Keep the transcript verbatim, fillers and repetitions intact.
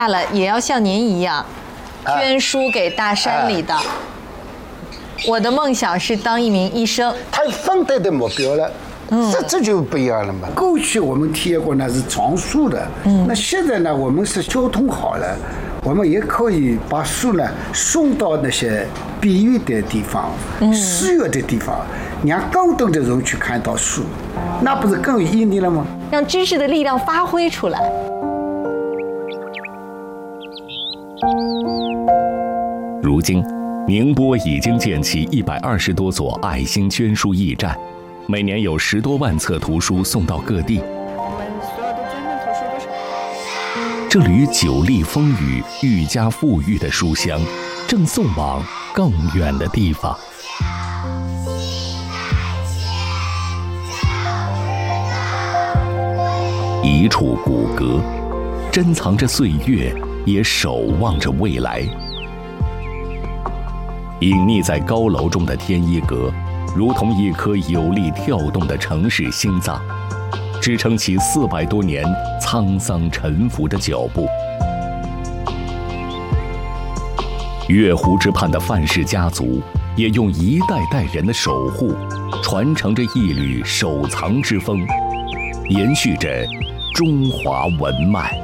了也要像您一样，捐书给大山里的。我的梦想是当一名医生。 他放大的目标了。嗯，这这就不一样了嘛。过去我们天国呢是藏书的，嗯，那现在呢我们是交通好了，我们也可以把书呢送到那些边远的地方、嗯、适约的地方，让高等的人去看到书，那不是更有意义了吗？ 让知识的力量发挥出来。 如今，宁波已经建起一百二十多所爱心捐书驿站。每年有十多万册图书送到各地。 我们所有的捐赠图书都是。 这缕久历风雨、愈加富裕的书香，正送往更远的地方。一处古阁，珍藏着岁月，也守望着未来。隐匿在高楼中的天一阁，如同一颗有力跳动的城市心脏，支撑起四百多年沧桑沉浮的脚步。月湖之畔的范氏家族，也用一代代人的守护，传承着一缕守藏之风，延续着中华文脉。